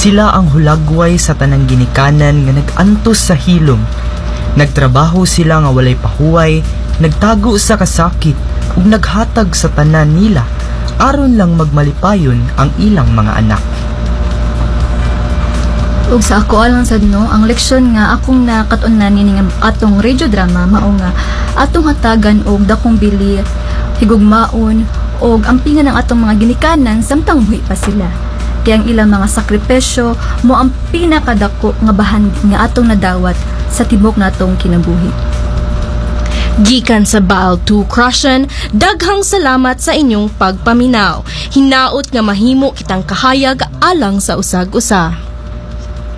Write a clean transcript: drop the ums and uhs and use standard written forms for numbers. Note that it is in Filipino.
Sila ang hulagway sa tanang ginikanan nga nag-antos sa hilom. Nagtrabaho sila nga walay pahuway, nagtago sa kasakit ug naghatag sa tanan nila aron lang magmalipayon ang ilang mga anak. Ug sa ako alang sad no, ang leksyon nga akong nakatun-an ni nga atong radio drama mao nga atong hatagan og dakong bili, higugmaon og ampingan ang atong mga ginikanan samtang buhi pa sila. Kaya ang ilang mga sakripisyo mo ang pinakadako nga bahandi nga atong nadawat sa tibok natong kinabuhi. Gikan sa Baal 2 Crushen, daghang salamat sa inyong pagpaminaw. Hinaot nga mahimo kitang kahayag alang sa usag-usa.